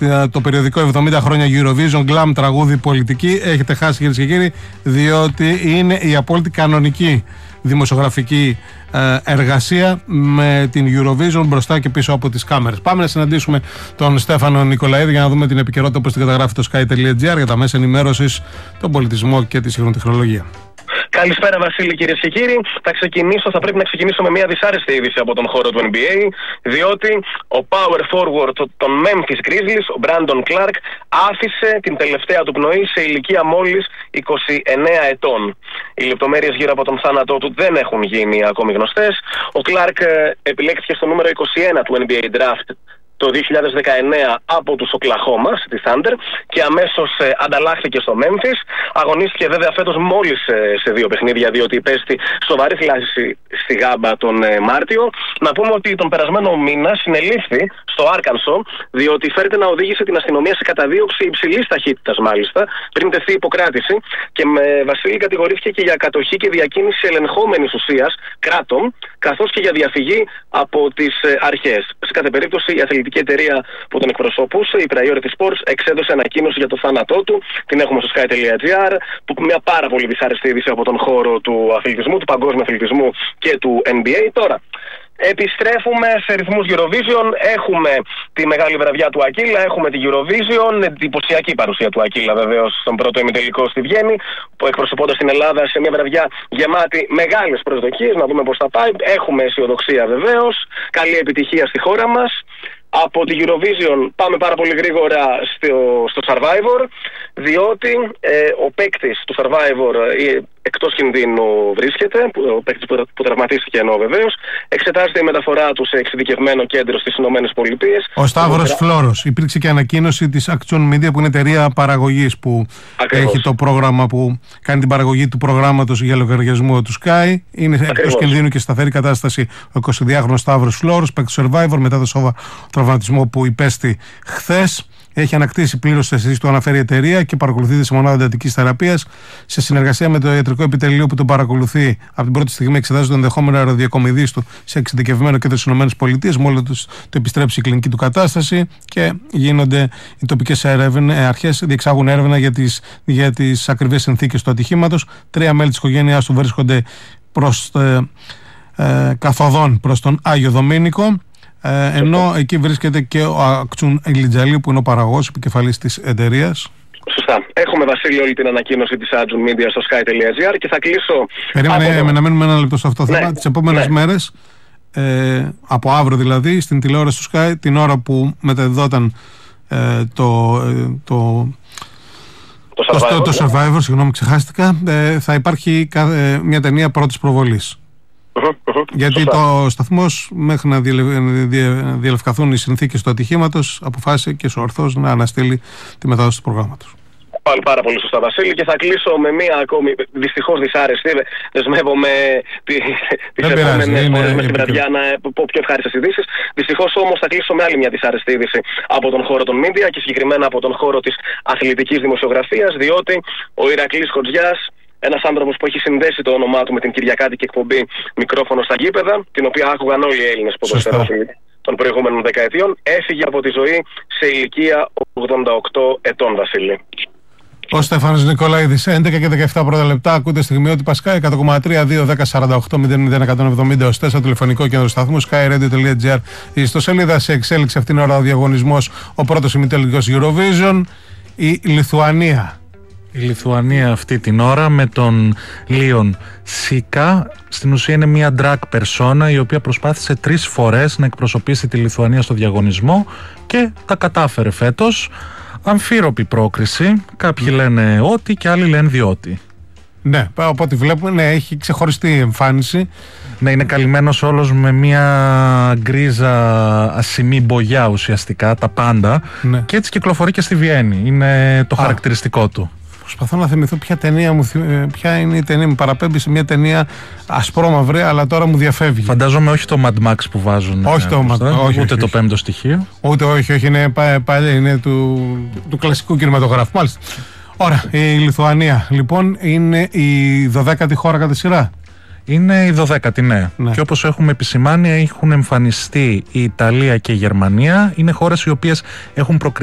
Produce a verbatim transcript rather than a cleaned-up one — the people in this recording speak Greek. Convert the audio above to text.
το περιοδικό εβδομήντα χρόνια Eurovision, glam, τραγούδι, πολιτική. Έχετε χάσει, κυρίες και κύριοι, διότι είναι η απόλυτη κανονική δημοσιογραφική εργασία με την Eurovision μπροστά και πίσω από τις κάμερες. Πάμε να συναντήσουμε τον Στέφανο Νικολαίδη για να δούμε την επικαιρότητα όπως την καταγράφει το sky τελεία gr για τα μέσα ενημέρωσης, τον πολιτισμό και τη σύγχρονη τεχνολογία. Καλησπέρα, Βασίλη, κυρίες και κύριοι. Θα ξεκινήσω, θα πρέπει να ξεκινήσω με μια δυσάρεστη είδηση από τον χώρο του N B A, διότι ο power forward των Memphis Grizzlies, ο Brandon Clark, άφησε την τελευταία του πνοή σε ηλικία μόλις είκοσι εννέα ετών. Οι λεπτομέρειες γύρω από τον θάνατό του δεν έχουν γίνει ακόμη γνωστές. Ο Clark επιλέχθηκε στο νούμερο είκοσι ένα του N B A Draft το δύο χιλιάδες δεκαεννέα από τους Οκλαχώμα, τη Thunder, και αμέσως ε, ανταλλάχθηκε στο Memphis. Αγωνίστηκε βέβαια φέτος μόλις ε, σε δύο παιχνίδια, διότι υπέστη σοβαρή θλάση στη γάμπα τον ε, Μάρτιο. Να πούμε ότι τον περασμένο μήνα συνελήφθη στο Άρκανσο, διότι φέρεται να οδήγησε την αστυνομία σε καταδίωξη υψηλής ταχύτητας, μάλιστα, πριν τεθεί υποκράτηση, και με Βασίλη κατηγορήθηκε και για κατοχή και διακίνηση ελεγχόμενης ουσίας, κράτων, καθώς και για διαφυγή από τις ε, αρχές. Σε κάθε περίπτωση, η αθλητική εταιρεία που τον εκπροσωπούσε, η Priority Sports, εξέδωσε ανακοίνωση για το θάνατό του. Την έχουμε στο sky τελεία gr, που μια πάρα πολύ δυσάρεστη είδηση από τον χώρο του αθλητισμού, του παγκόσμιου αθλητισμού και του N B A. Τώρα, επιστρέφουμε σε ρυθμούς Eurovision. Έχουμε τη μεγάλη βραδιά του Ακύλα, έχουμε τη Eurovision, εντυπωσιακή παρουσία του Ακύλα βεβαίως στον πρώτο ημιτελικό στη Βιέννη, που εκπροσωπώντας την Ελλάδα σε μια βραδιά γεμάτη μεγάλες προσδοκίες. Να δούμε πώς θα πάει. Έχουμε αισιοδοξία βεβαίως. Καλή επιτυχία στη χώρα μας. Από τη Eurovision πάμε πάρα πολύ γρήγορα στο, στο Survivor, διότι ε, ο παίκτης του Survivor ε, εκτός κινδύνου βρίσκεται, ο παίκτης που, που τραυματίστηκε εννοώ βεβαίως, εξετάζεται η μεταφορά του σε εξειδικευμένο κέντρο στις ΗΠΑ. Ο Σταύρος ο... Φλόρος. Υπήρξε και ανακοίνωση της Action Media, που είναι εταιρεία παραγωγής που Ακριβώς. έχει το πρόγραμμα που κάνει την παραγωγή του προγράμματος για λογαριασμό του Sky. Είναι Ακριβώς. εκτός κινδύνου και σταθερή κατάσταση ο εικοσιδυάχρονος Σταύρος Φλόρος, παίκτης Survivor, μετά το σοβαρό τραυματισμό που υπέστη χθες. Έχει ανακτήσει πλήρως τις αισθήσεις του, αναφέρει η εταιρεία, και παρακολουθείται σε μονάδα εντατικής θεραπείας. Σε συνεργασία με το ιατρικό επιτελείο που τον παρακολουθεί από την πρώτη στιγμή, εξετάζει το ενδεχόμενο αεροδιακομιδής του σε εξειδικευμένο κέντρο στις ΗΠΑ. Μόλις το επιστρέψει η κλινική του κατάσταση, και γίνονται οι τοπικές αρχές, διεξάγουν έρευνα για τις, για τις ακριβείς συνθήκες του ατυχήματος. Τρία μέλη της οικογένειάς του βρίσκονται προς, ε, ε, καθοδόν προς τον Άγιο Δομήνικο. Ε, ενώ εκεί βρίσκεται και ο Ακτσούν Ηλιτζαλή, που είναι ο παραγωγός, επικεφαλής της εταιρείας. Σωστά. Έχουμε, Βασίλη, όλη την ανακοίνωση της Action Media στο sky τελεία gr, και θα κλείσω. Περίμενε από... να μείνουμε ένα λεπτό σε αυτό το ναι. θέμα. Τις επόμενες ναι. μέρες, ε, από αύριο δηλαδή, στην τηλεόραση του Sky, την ώρα που μεταδόταν ε, το, ε, το, το Survivor, το, το, το Survivor, συγγνώμη, ξεχάστηκα, ε, θα υπάρχει ε, μια ταινία πρώτης προβολής. Uh-huh, uh-huh, Γιατί σωστά. το σταθμός, μέχρι να διαλευκαθούν οι συνθήκες του ατυχήματος, αποφάσισε και ορθώς να αναστείλει τη μετάδοση του προγράμματος. Πάλι πάρα πολύ σωστά, Βασίλη, και θα κλείσω με μία ακόμη δυστυχώς δυσάρεστη. Δεσμεύομαι τις επόμενες ώρες μες στην βραδιά να πω πιο ευχάριστες ειδήσεις. Δυστυχώς όμως θα κλείσω με άλλη μια δυσάρεστη είδηση από τον χώρο των media, και συγκεκριμένα από τον χώρο της αθλητικής δημοσιογραφίας, διότι ο Ηρακλής Χοτζιάς, ένας άνθρωπος που έχει συνδέσει το όνομά του με την κυριακάτικη εκπομπή Μικρόφωνο στα γήπεδα, την οποία άκουγαν όλοι οι Έλληνες ποδοσφαιρόφιλοι των προηγούμενων δεκαετιών, έφυγε από τη ζωή σε ηλικία ογδόντα οκτώ ετών, Βασίλη. Ο Στέφανος Νικολαίδης, έντεκα και δεκαεπτά πρώτα λεπτά, ακούτε στιγμιότυπα Sky, εκατό κόμμα τρία, δύο δέκα σαράντα οκτώ μηδέν μηδέν εκατόν εβδομήντα ως τέσσερα, τηλεφωνικό κέντρο σταθμού, sky radio τελεία gr. Η ιστοσελίδα σε εξέλιξη αυτήν την ώρα ο διαγωνισμός, ο πρώτος ημιτελικός Eurovision, η Λιθουανία. Η Λιθουανία αυτή την ώρα με τον Λίον Σίκα. Στην ουσία είναι μια drag persona η οποία προσπάθησε τρεις φορές να εκπροσωπήσει τη Λιθουανία στο διαγωνισμό και τα κατάφερε φέτος. Αμφίροπη πρόκριση. Κάποιοι λένε ότι και άλλοι λένε διότι. Ναι, από ό,τι βλέπουμε, ναι, έχει ξεχωριστή εμφάνιση. Ναι, είναι καλυμμένος όλος με μια γκρίζα ασημή μπογιά ουσιαστικά, τα πάντα. Ναι. Και έτσι κυκλοφορεί και στη Βιέννη. Είναι το Α. χαρακτηριστικό του. Προσπαθώ να θυμηθώ ποια ταινία μου, ποια είναι η ταινία μου. Παραπέμπει σε μια ταινία ασπρόμαυρη, αλλά τώρα μου διαφεύγει. Φαντάζομαι όχι το Mad Max που βάζουν. Όχι το Mad Max. Όχι, ούτε όχι, το όχι. Πέμπτο στοιχείο. Ούτε, όχι, όχι. Είναι, πάλι, είναι του, του κλασικού κινηματογράφου. Μάλιστα. Ωραία. Η Λιθουανία, λοιπόν, είναι η δωδέκατη χώρα κατά σειρά. Είναι η δωδέκατη, ναι. ναι. Και όπως έχουμε επισημάνει, έχουν εμφανιστεί η Ιταλία και η Γερμανία. Είναι χώρες οι οποίες έχουν προκριθεί